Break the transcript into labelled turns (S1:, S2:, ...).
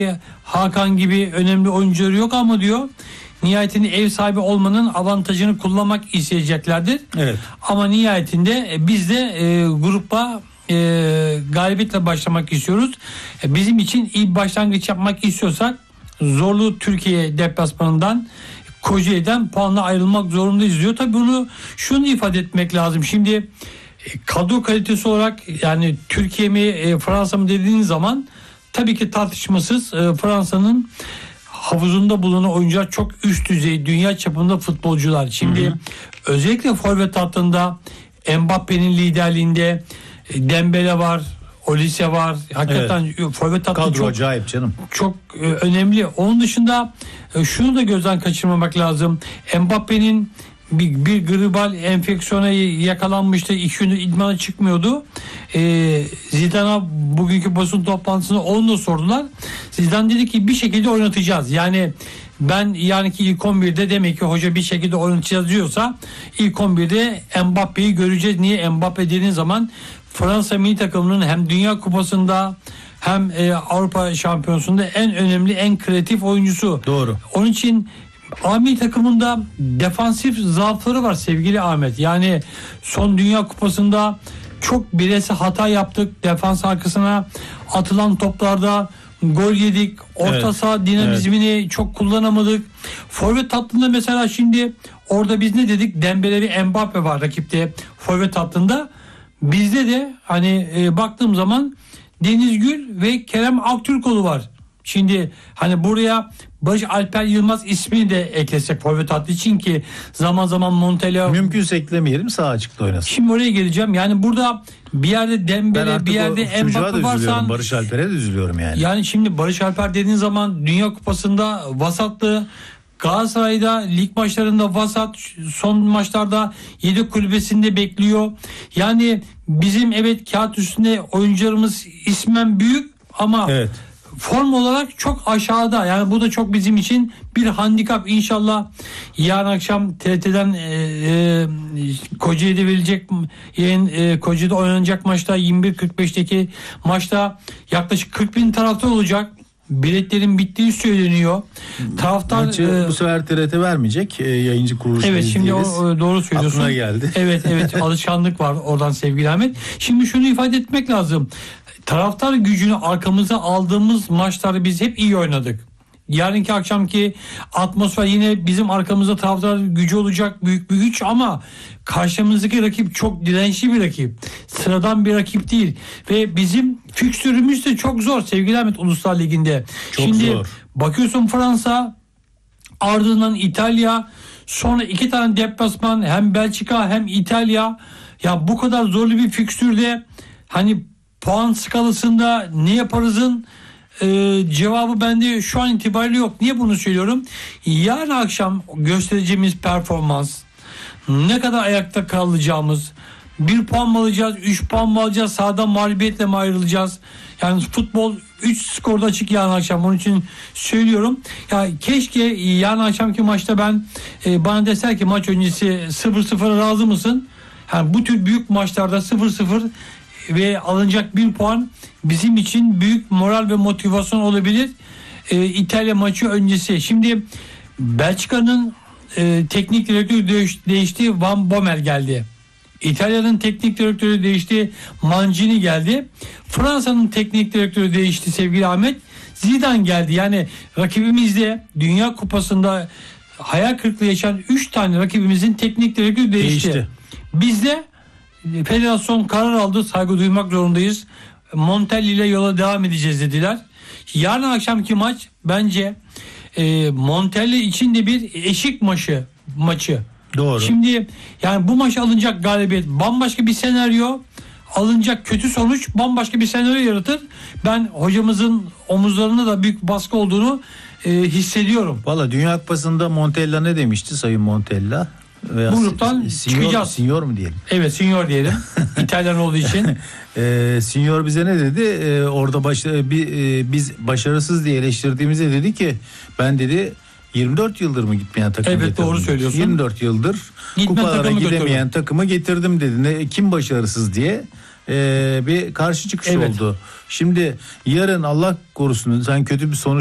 S1: Hakan gibi önemli oyuncuları yok ama diyor nihayetinde ev sahibi olmanın avantajını kullanmak isteyeceklerdir.
S2: Evet.
S1: Ama nihayetinde biz de grupa galibiyetle başlamak istiyoruz. Bizim için iyi başlangıç yapmak istiyorsak zorlu Türkiye deplasmanından Kocaeli'den puanla ayrılmak zorundayız diyor. Tabii bunu şunu ifade etmek lazım. Şimdi kadro kalitesi olarak yani Türkiye mi Fransa mı dediğiniz zaman tabii ki tartışmasız Fransa'nın havuzunda bulunan oyuncular çok üst düzey dünya çapında futbolcular. Şimdi özellikle forvet hattında Mbappe'nin liderliğinde Dembele var, Olise var. Hakikaten forvet hattı
S2: kadro
S1: çok
S2: acayip canım.
S1: Çok önemli. Onun dışında şunu da gözden kaçırmamak lazım. Mbappe'nin bir gribal enfeksiyona yakalanmıştı. 2 gündür idmana çıkmıyordu. Zidane'a bugünkü basın toplantısında onu da sordular. Zidane dedi ki bir şekilde oynatacağız. Yani ben yarınki ilk 11'de demek ki hoca bir şekilde oynatacağız diyorsa ilk 11'de Mbappe'yi göreceğiz. Niye? Mbappe dediğin zaman Fransa milli takımının hem Dünya Kupası'nda hem Avrupa Şampiyonası'nda en önemli, en kreatif oyuncusu.
S2: Doğru.
S1: Onun için milli takımında defansif zaafları var sevgili Ahmet. Yani son Dünya Kupası'nda çok bireysel hata yaptık. Defans arkasına atılan toplarda gol yedik. Orta saha dinamizmini çok kullanamadık. Forvet hattında mesela şimdi orada biz ne dedik? Dembele ve Mbappe var rakipte forvet hattında. Bizde de hani baktığım zaman Deniz Gül ve Kerem Aktürkoğlu var. Şimdi hani buraya Barış Alper Yılmaz ismini de eklesek forvet hattı için ki zaman zaman Montella
S2: mümkünse eklemeyelim, sağ açıkta oynasın.
S1: Şimdi oraya geleceğim. Yani burada bir yerde Dembele, bir yerde Mbappe varsan
S2: Barış Alper'e de üzülüyorum yani.
S1: Yani şimdi Barış Alper dediğin zaman Dünya Kupası'nda vasatlı, Galatasaray'da lig maçlarında vasat, son maçlarda yedek kulübesinde bekliyor. Yani bizim evet kağıt üstünde oyuncularımız ismen büyük ama form olarak çok aşağıda. Yani bu da çok bizim için bir handikap. İnşallah yarın akşam TRT'den Kocaeli'de verilecek yayın, Kocaeli'de oynanacak maçta 21.45'teki maçta yaklaşık 40.000 taraftar olacak. Biletlerin bittiği söyleniyor. Taraftar
S2: bu sefer TRT vermeyecek. Yayıncı kuruluş.
S1: Evet, şimdi o doğru söylüyorsun.
S2: Aklına geldi.
S1: Evet alışkanlık var oradan sevgili Ahmet. Şimdi şunu ifade etmek lazım. Taraftar gücünü arkamıza aldığımız maçları biz hep iyi oynadık. Yarınki akşamki atmosfer yine bizim arkamızda taraftar gücü olacak, büyük bir güç ama karşımızdaki rakip çok dirençli bir rakip. Sıradan bir rakip değil ve bizim fikstürümüz de çok zor sevgili Ahmet Uluslar Ligi'nde.
S2: Çok
S1: Şimdi
S2: zor.
S1: Bakıyorsun Fransa, ardından İtalya, sonra 2 tane deplasman, hem Belçika hem İtalya. Ya bu kadar zorlu bir fikstürde hani puan skalasında ne yaparızın cevabı bende şu an itibariyle yok. Niye bunu söylüyorum? Yarın akşam göstereceğimiz performans, ne kadar ayakta kalacağımız, 1 puan mı alacağız, 3 puan mı alacağız, sahadan mağlubiyetle mi ayrılacağız? Yani futbol 3 skorda açık yarın akşam. Onun için söylüyorum. Ya keşke yarın akşamki maçta bana deser ki maç öncesi 0-0'a razı mısın? Yani bu tür büyük maçlarda 0-0 ve alınacak 1 puan bizim için büyük moral ve motivasyon olabilir. İtalya maçı öncesi. Şimdi Belçika'nın teknik direktörü değişti. Van Bommel geldi. İtalya'nın teknik direktörü değişti. Mancini geldi. Fransa'nın teknik direktörü değişti sevgili Ahmet. Zidane geldi. Yani rakibimizde Dünya Kupası'nda hayal kırıklığı yaşayan 3 tane rakibimizin teknik direktörü değişti. Bizde federasyon karar aldı. Saygı duymak zorundayız. Montella ile yola devam edeceğiz dediler. Yarın akşamki maç bence Montella için de bir eşik maçı.
S2: Doğru.
S1: Şimdi yani bu maç alınacak galibiyet bambaşka bir senaryo, alınacak kötü sonuç bambaşka bir senaryo yaratır. Ben hocamızın omuzlarında da büyük baskı olduğunu hissediyorum.
S2: Valla Dünya Kupası'nda Montella ne demişti Sayın Montella?
S1: Bu gruptan çıkacağız.
S2: Signor mu diyelim?
S1: Evet, Signor diyelim. İtalyan olduğu için.
S2: Signor bize ne dedi? Orada biz başarısız diye eleştirdiğimizde dedi ki ben dedi 24 yıldır mı gitmeyen takım
S1: getirdim?
S2: Evet,
S1: doğru söylüyorsun.
S2: 24 yıldır kupalara gidemeyen takımı getirdim dedi. Kim başarısız diye bir karşı çıkış
S1: Evet.
S2: oldu. Şimdi yarın Allah korusun sen kötü bir sonuç